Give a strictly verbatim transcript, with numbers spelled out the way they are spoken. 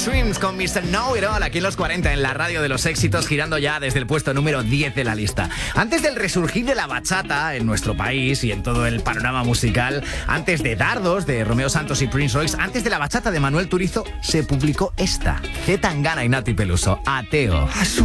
Swims con mister Know It All aquí en los cuarenta, en la radio de los éxitos, girando ya desde el puesto número diez de la lista. Antes del resurgir de la bachata en nuestro país y en todo el panorama musical, antes de Dardos de Romeo Santos y Prince Royce, antes de la bachata de Manuel Turizo, se publicó esta, C. Tangana y Nati Peluso, Ateo.